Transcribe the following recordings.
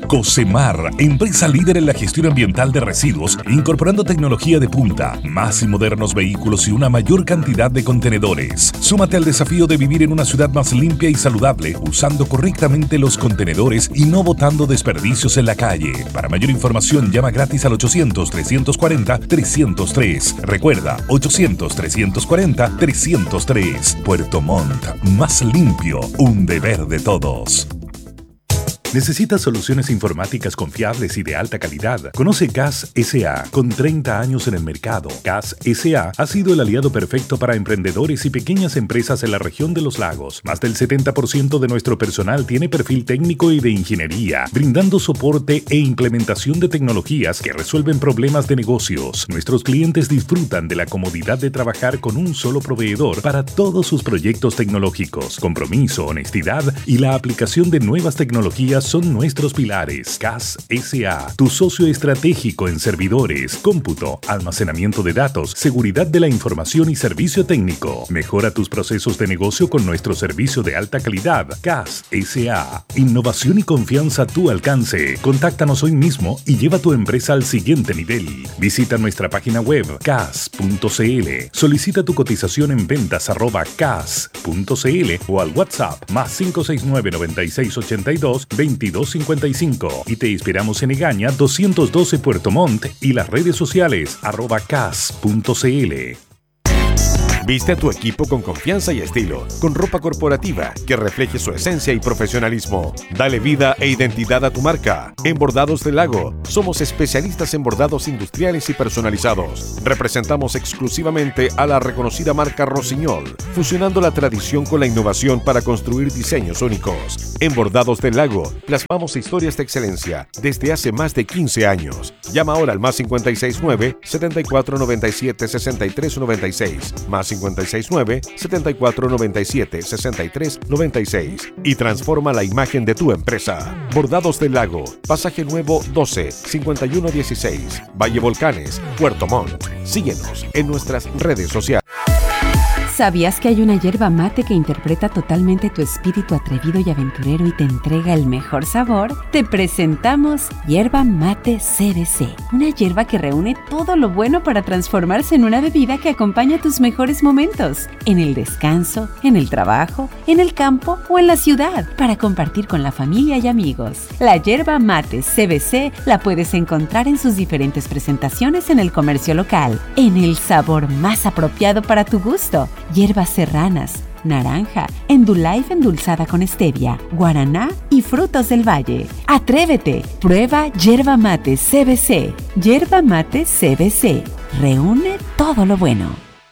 Cosemar, empresa líder en la gestión ambiental de residuos, incorporando tecnología de punta, más y modernos vehículos y una mayor cantidad de contenedores. Súmate al desafío de vivir en una ciudad más limpia y saludable, usando correctamente los contenedores y no botando desperdicios en la calle. Para mayor información, llama gratis al 800-340-303. Recuerda, 800-340-303. Puerto Montt, más limpio, un deber de todos. ¿Necesitas soluciones informáticas confiables y de alta calidad? Conoce CAS S.A. Con 30 años en el mercado, CAS S.A. ha sido el aliado perfecto para emprendedores y pequeñas empresas en la región de los lagos. Más del 70% de nuestro personal tiene perfil técnico y de ingeniería, brindando soporte e implementación de tecnologías que resuelven problemas de negocios. Nuestros clientes disfrutan de la comodidad de trabajar con un solo proveedor para todos sus proyectos tecnológicos. Compromiso, honestidad y la aplicación de nuevas tecnologías son nuestros pilares. CAS S.A., tu socio estratégico en servidores, cómputo, almacenamiento de datos, seguridad de la información y servicio técnico. Mejora tus procesos de negocio con nuestro servicio de alta calidad. CAS S.A., innovación y confianza a tu alcance. Contáctanos hoy mismo y lleva tu empresa al siguiente nivel. Visita nuestra página web cas.cl. Solicita tu cotización en ventas@cas.cl o al WhatsApp más 569 9682 2255 y te esperamos en Egaña 212 Puerto Montt y las redes sociales @cas.cl. Viste a tu equipo con confianza y estilo, con ropa corporativa que refleje su esencia y profesionalismo. Dale vida e identidad a tu marca. En Bordados del Lago, somos especialistas en bordados industriales y personalizados. Representamos exclusivamente a la reconocida marca Rossignol, fusionando la tradición con la innovación para construir diseños únicos. En Bordados del Lago, plasmamos historias de excelencia desde hace más de 15 años. Llama ahora al más 569 7497 6396, más 569-7497-6396 y transforma la imagen de tu empresa. Bordados del Lago, Pasaje Nuevo 12, 5116, Valle Volcanes, Puerto Montt. Síguenos en nuestras redes sociales. ¿Sabías que hay una yerba mate que interpreta totalmente tu espíritu atrevido y aventurero y te entrega el mejor sabor? Te presentamos Yerba Mate CBC, una yerba que reúne todo lo bueno para transformarse en una bebida que acompaña tus mejores momentos, en el descanso, en el trabajo, en el campo o en la ciudad, para compartir con la familia y amigos. La Yerba Mate CBC la puedes encontrar en sus diferentes presentaciones en el comercio local, en el sabor más apropiado para tu gusto. Hierbas serranas, naranja, Endullife endulzada con stevia, guaraná y frutos del valle. ¡Atrévete! Prueba Yerba Mate CBC. Yerba Mate CBC. Reúne todo lo bueno.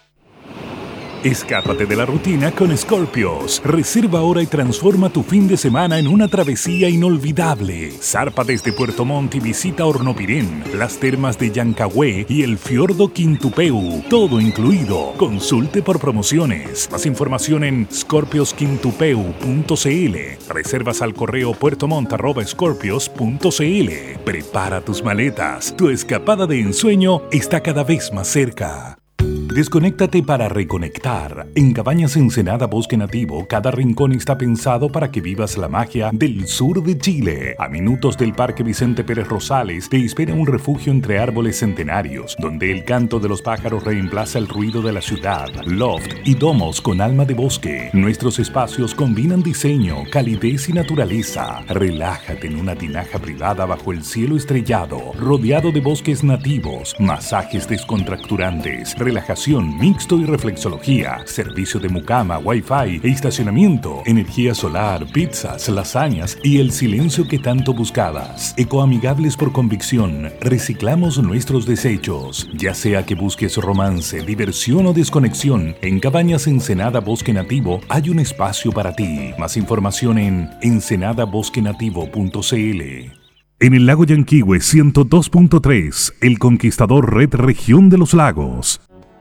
Escápate de la rutina con Scorpios. Reserva ahora y transforma tu fin de semana en una travesía inolvidable. Zarpa desde Puerto Montt y visita Hornopirén, las termas de Llancagüe y el fiordo Quintupeu. Todo incluido. Consulte por promociones. Más información en scorpiosquintupeu.cl. Reservas al correo puertomont@scorpios.cl. Prepara tus maletas. Tu escapada de ensueño está cada vez más cerca. Desconéctate para reconectar. En Cabañas Ensenada Bosque Nativo, cada rincón está pensado para que vivas la magia del sur de Chile. A minutos del Parque Vicente Pérez Rosales te espera un refugio entre árboles centenarios, donde el canto de los pájaros reemplaza el ruido de la ciudad. Loft y domos con alma de bosque. Nuestros espacios combinan diseño, calidez y naturaleza. Relájate en una tinaja privada bajo el cielo estrellado, rodeado de bosques nativos, masajes descontracturantes, relajación, mixto y reflexología, servicio de mucama, wifi e estacionamiento, energía solar, pizzas, lasañas y el silencio que tanto buscabas. Ecoamigables por convicción, reciclamos nuestros desechos. Ya sea que busques romance, diversión o desconexión, en Cabañas Ensenada Bosque Nativo hay un espacio para ti. Más información en ensenadabosquenativo.cl. En el lago Yanquihue 102.3, El Conquistador Red Región de los Lagos.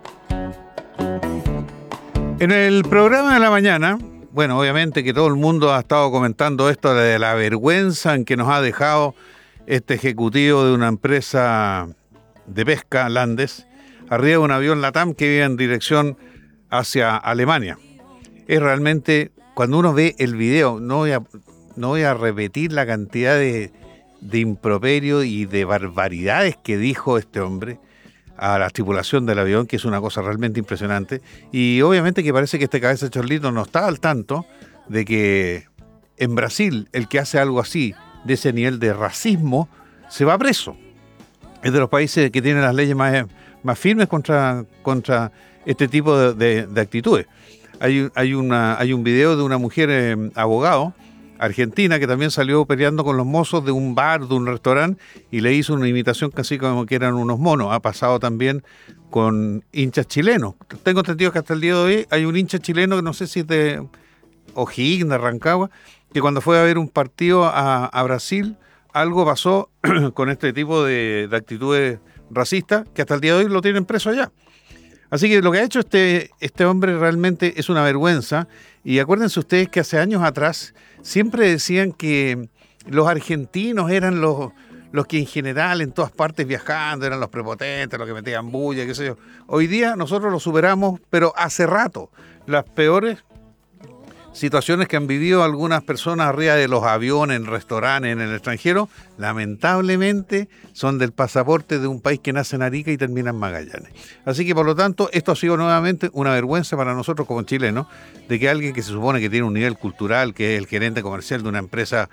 En el programa de la mañana, bueno, obviamente que todo el mundo ha estado comentando esto de la vergüenza en que nos ha dejado este ejecutivo de una empresa de pesca, Landes, arriba de un avión LATAM que iba en dirección hacia Alemania. Es realmente, cuando uno ve el video, no voy a repetir la cantidad de de improperio y de barbaridades que dijo este hombre a la tripulación del avión, que es una cosa realmente impresionante. Y obviamente que parece que este cabeza de chorlito no está al tanto de que en Brasil el que hace algo así, de ese nivel de racismo, se va preso. Es de los países que tienen las leyes más firmes contra este tipo de actitudes. Hay un video de una mujer abogado argentina que también salió peleando con los mozos de un bar, de un restaurante, y le hizo una imitación casi como que eran unos monos. Ha pasado también con hinchas chilenos. Tengo entendido que hasta el día de hoy hay un hincha chileno que no sé si es de O'Higgins, de Rancagua, que cuando fue a ver un partido a Brasil, algo pasó con este tipo de actitudes racistas, que hasta el día de hoy lo tienen preso allá. Así que lo que ha hecho este hombre realmente es una vergüenza. Y acuérdense ustedes que hace años atrás siempre decían que los argentinos eran los que en general en todas partes viajando eran los prepotentes, los que metían bulla, qué sé yo. Hoy día nosotros lo superamos, pero hace rato. Las peores situaciones que han vivido algunas personas arriba de los aviones, en restaurantes, en el extranjero, lamentablemente son del pasaporte de un país que nace en Arica y termina en Magallanes. Así que por lo tanto esto ha sido nuevamente una vergüenza para nosotros como chilenos, de que alguien que se supone que tiene un nivel cultural, que es el gerente comercial de una empresa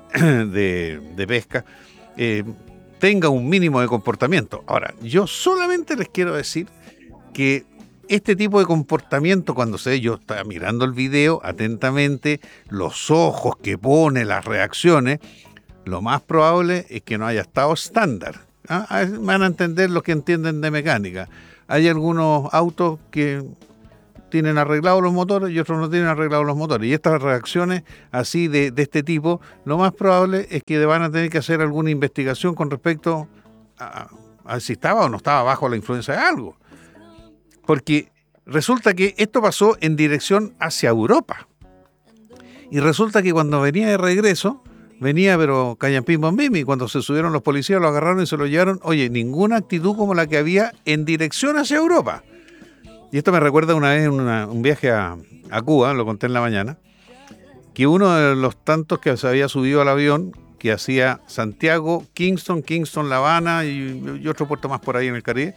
de pesca, tenga un mínimo de comportamiento. Ahora, yo solamente les quiero decir que este tipo de comportamiento, cuando yo estaba mirando el video atentamente, los ojos que pone, las reacciones, lo más probable es que no haya estado estándar. Van a entender los que entienden de mecánica. Hay algunos autos que tienen arreglados los motores y otros no tienen arreglados los motores. Y estas reacciones así de este tipo, lo más probable es que van a tener que hacer alguna investigación con respecto a si estaba o no estaba bajo la influencia de algo. Porque resulta que esto pasó en dirección hacia Europa. Y resulta que cuando venía de regreso, venía pero callampín bombimi. Cuando se subieron los policías, lo agarraron y se lo llevaron. Oye, ninguna actitud como la que había en dirección hacia Europa. Y esto me recuerda una vez un viaje a Cuba, lo conté en la mañana, que uno de los tantos que se había subido al avión, que hacía Santiago, Kingston, La Habana y otro puerto más por ahí en el Caribe,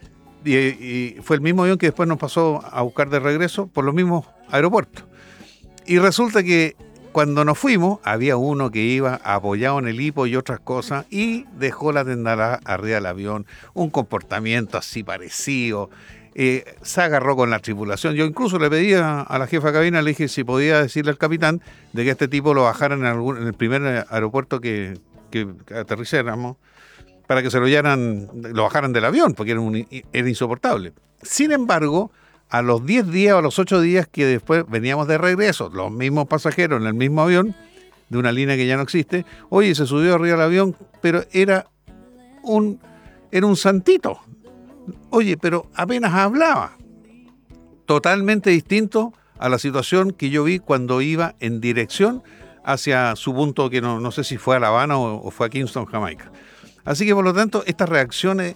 y fue el mismo avión que después nos pasó a buscar de regreso por los mismos aeropuertos. Y resulta que cuando nos fuimos, había uno que iba apoyado en el hipo y otras cosas, y dejó la tendalada arriba del avión, un comportamiento así parecido, se agarró con la tripulación. Yo incluso le pedí a la jefa de cabina, le dije si podía decirle al capitán de que este tipo lo bajaran en el primer aeropuerto que aterricáramos, para que se lo bajaran del avión, porque era insoportable. Sin embargo, a los 10 días o a los 8 días que después veníamos de regreso, los mismos pasajeros en el mismo avión, de una línea que ya no existe, oye, se subió arriba del avión, pero era un santito. Oye, pero apenas hablaba. Totalmente distinto a la situación que yo vi cuando iba en dirección hacia su punto, que no sé si fue a La Habana o fue a Kingston, Jamaica. Así que por lo tanto estas reacciones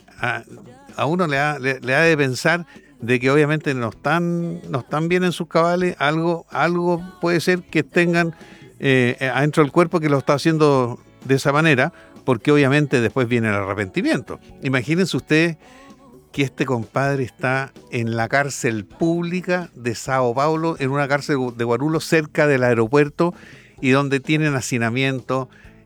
a uno le ha de pensar de que obviamente no están bien en sus cabales. Algo puede ser que tengan adentro del cuerpo que lo está haciendo de esa manera, porque obviamente después viene el arrepentimiento. Imagínense ustedes que este compadre está en la cárcel pública de Sao Paulo, en una cárcel de Guarulhos cerca del aeropuerto, y donde tienen hacinamiento.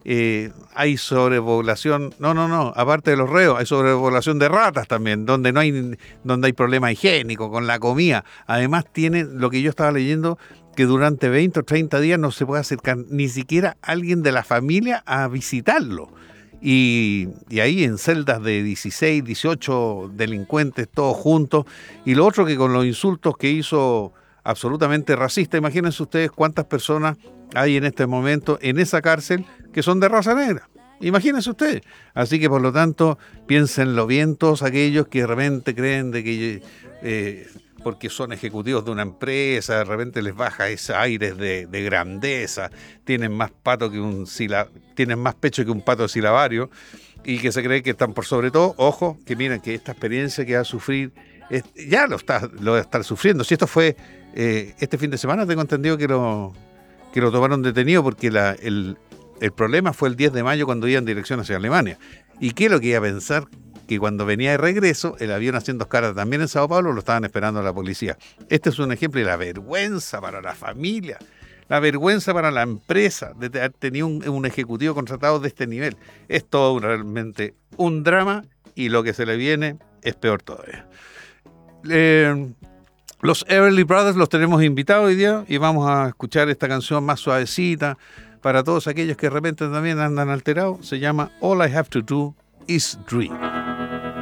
Hay sobrepoblación, aparte de los reos, hay sobrepoblación de ratas también, donde hay problema higiénico con la comida. Además tienen, lo que yo estaba leyendo, que durante 20 o 30 días no se puede acercar ni siquiera alguien de la familia a visitarlo. Y ahí en celdas de 16, 18 delincuentes, todos juntos. Y lo otro, que con los insultos que hizo absolutamente racista, imagínense ustedes cuántas personas hay en este momento en esa cárcel que son de raza negra. Imagínense ustedes. Así que por lo tanto, piénsenlo bien todos aquellos que de repente creen de que porque son ejecutivos de una empresa, de repente les baja ese aire de grandeza, tienen más pecho que un pato silabario, y que se cree que están por sobre todo. Ojo, que miren que esta experiencia que va a sufrir, ya lo va a estar sufriendo. Si esto fue este fin de semana, tengo entendido que lo tomaron detenido, porque El problema fue el 10 de mayo cuando iba en dirección hacia Alemania. ¿Y qué es lo que iba a pensar? Que cuando venía de regreso, el avión haciendo escala también en Sao Paulo, lo estaban esperando la policía. Este es un ejemplo de la vergüenza para la familia, la vergüenza para la empresa de haber tenido un ejecutivo contratado de este nivel. Es todo realmente un drama y lo que se le viene es peor todavía. Los Everly Brothers los tenemos invitados hoy día y vamos a escuchar esta canción más suavecita para todos aquellos que de repente también andan alterados. Se llama All I Have to Do is Dream.